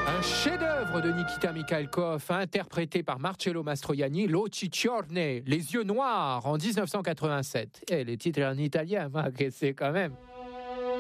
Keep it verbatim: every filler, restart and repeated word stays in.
Un chef-d'œuvre de Nikita Mikhalkov, interprété par Marcello Mastroianni, L'Occhi Ciorne, Les yeux noirs, en dix-neuf cent quatre-vingt-sept. Et les titres en italien, moi, que c'est quand même...